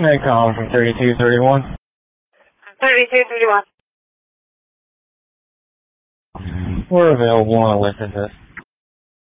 Meg calling from 3231. 3231. We're available on a list assist.